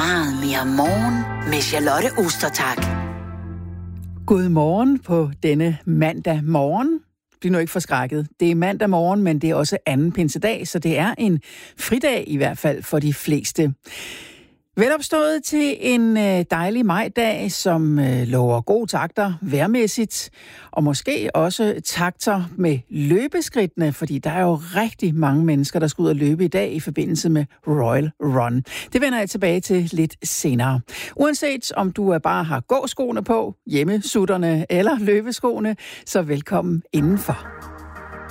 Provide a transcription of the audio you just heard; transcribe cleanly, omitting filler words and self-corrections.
meget mere morgen med Charlotte Ostertag. God morgen på denne mandag morgen. Bliv nu ikke forskrækket. Det er mandag morgen, men det er også anden pinsedag, så det er en fridag i hvert fald for de fleste. Velopstået til en dejlig majdag, som lover gode takter vejrmæssigt, og måske også takter med løbeskridtene, fordi der er jo rigtig mange mennesker, der skal ud og løbe i dag i forbindelse med Royal Run. Det vender jeg tilbage til lidt senere. Uanset om du bare har gåskoene på, hjemmesutterne eller løbeskoene, så velkommen indenfor.